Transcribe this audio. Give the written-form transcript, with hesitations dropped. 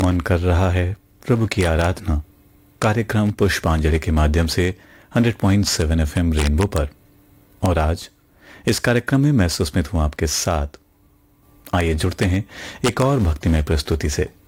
मन कर रहा है प्रभु की आराधना। कार्यक्रम पुष्पांजलि के माध्यम से 100.7 एफएम रेनबो पर। और आज इस कार्यक्रम में मैं सुस्मित हूं आपके साथ। आइए जुड़ते हैं एक और भक्तिमय प्रस्तुति से।